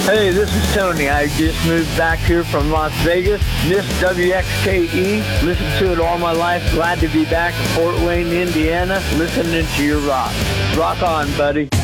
Hey, this is Tony. I just moved back here from Las Vegas. Miss WXKE. Listened to it all my life. Glad to be back in Fort Wayne, Indiana, listening to your rock. Rock on, buddy.